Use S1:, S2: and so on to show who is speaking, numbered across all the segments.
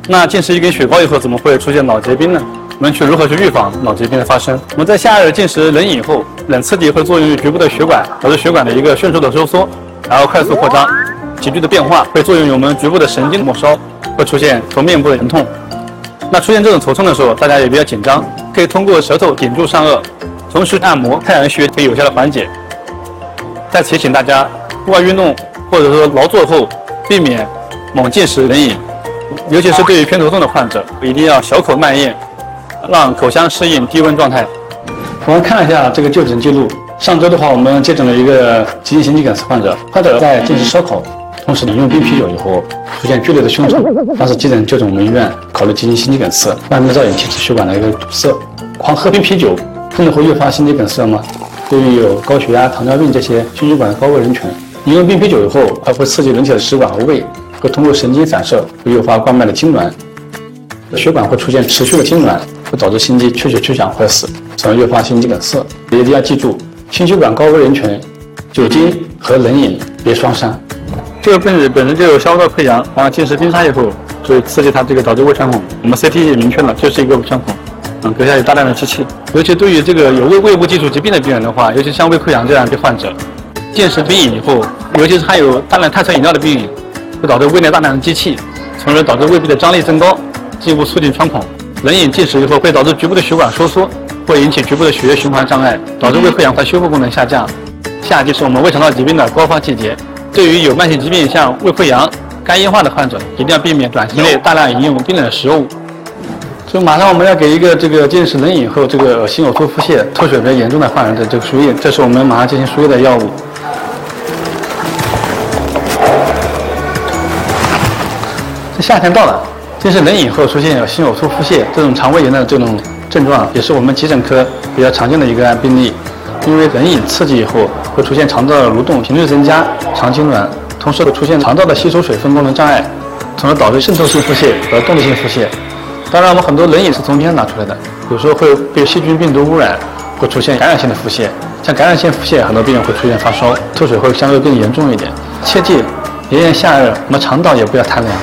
S1: 那进食一根雪糕以后，怎么会出现脑结冰呢？我们如何去预防脑结冰的发生？我们在夏日进食冷饮以后，冷刺激会作用于局部的血管，导致血管的一个迅速的收缩，然后快速扩张，急剧的变化会作用于我们局部的神经末梢，会出现头面部的疼痛。那出现这种头痛的时候，大家也比较紧张，可以通过舌头顶住上颚，同时按摩太阳穴，可以有效的缓解。再提醒大家，户外运动或者说劳作后，避免猛进食冷饮，尤其是对于偏头痛的患者，一定要小口慢咽，让口腔适应低温状态。我们看了一下这个就诊记录，上周的话，我们接诊了一个急性心肌梗塞患者，患者在进食烧烤，同时饮用冰啤酒以后，出现剧烈的胸痛，当时急诊就诊我们医院，考虑急性心肌梗塞，慢性造影气质血管的一个堵塞。狂喝冰啤酒，真的会诱发心肌梗塞吗？对于有高血压、糖尿病这些心血管高危人群，饮用冰啤酒以后，它会刺激人体的食管和胃，会通过神经反射，会诱发冠脉的痉挛，血管会出现持续的痉挛，会导致心肌缺血缺氧坏死，从而诱发心肌梗塞。一定要记住，心血管高危人群，酒精和冷饮别双杀。这个病人本身就有消化道溃疡，然后进食冰沙以后，所以刺激它这个导致胃穿孔。我们 CT 也明确了，就是一个胃穿孔。膈下有大量的湿气，尤其对于这个有胃部基础疾病的病人的话，尤其像胃溃疡这样的患者，进食冰饮以后，尤其是含有大量碳酸饮料的冰饮，会导致胃内大量的积气，从而导致胃壁的张力增高，进一步促进穿孔。冷饮进食以后会导致局部的血管收缩，会引起局部的血液循环障碍，导致胃溃疡和修复功能下降。夏季是我们胃肠道疾病的高发季节，对于有慢性疾病像胃溃疡、肝硬化的患者，一定要避免短期内大量饮用冰冷的食物。就马上我们要给一个这个进食冷饮以后这个恶心呕吐腹泻脱水比较严重的患人的这个输液，这是我们马上进行输液的药物。这夏天到了，进食冷饮后出现恶心呕吐腹泻这种肠胃炎的这种症状，也是我们急诊科比较常见的一个病例。因为冷饮刺激以后会出现肠道的蠕动频率增加、肠痉挛，同时会出现肠道的吸收水分功能障碍，从而导致渗透性腹泻和动力性腹泻。当然，我们很多冷饮是从冰箱拿出来的，有时候会被细菌、病毒污染，会出现感染性的腹泻。像感染性腹泻，很多病人会出现发烧，脱水会相对更严重一点。切记，炎炎夏日，我们肠道也不要贪凉。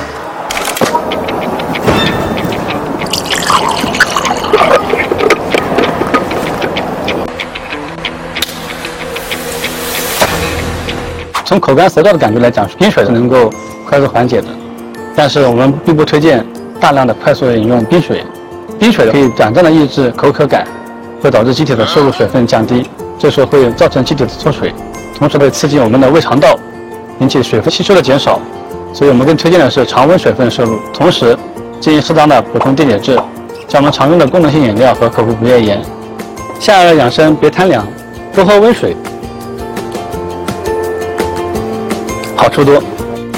S1: 从口干舌燥的感觉来讲，冰水是能够快速缓解的，但是我们并不推荐大量的快速的饮用冰水。冰水可以短暂的抑制口渴感，会导致机体的摄入水分降低，这时候会造成机体的脱水，同时会刺激我们的胃肠道，引起水分吸收的减少。所以我们更推荐的是常温水分摄入，同时建议适当的补充电解质，像我们常用的功能性饮料和口服不液盐。夏日养生别贪凉，多喝温水，好处多。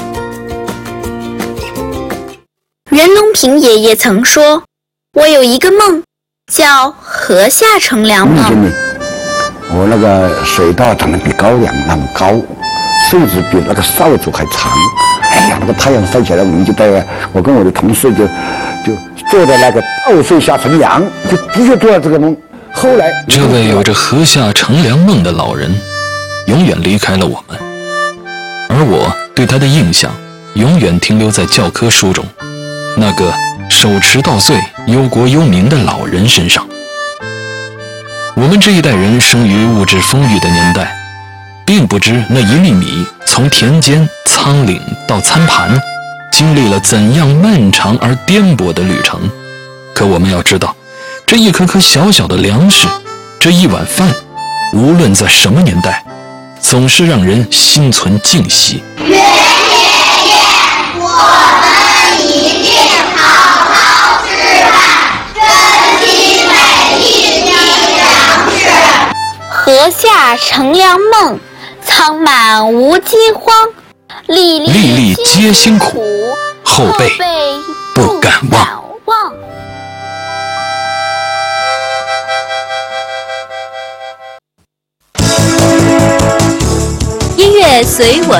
S2: 袁隆平爷爷曾说：“我有一个梦，叫河下乘凉梦。”
S3: 我那个水稻长得比高粱那么高，甚至比那个扫帚还长。哎呀，那个太阳晒起来，我们就在我跟我的同事就坐在那个稻穗下乘凉，就的确做了这个梦。后来，
S4: 这位有着河下乘凉梦的老人，永远离开了我们，而我对他的印象永远停留在教科书中那个手持稻穗、忧国忧民的老人身上。我们这一代人生于物质丰裕的年代，并不知那一粒米从田间、仓廪到餐盘，经历了怎样漫长而颠簸的旅程。可我们要知道，这一颗颗小小的粮食，这一碗饭，无论在什么年代，总是让人心存敬惜。
S5: 袁爷爷，我们一定好好吃饭，珍惜每一粒粮食。
S2: 河下乘凉梦，仓满无饥荒，粒粒皆辛苦，
S4: 后辈不敢忘。
S2: 音乐随我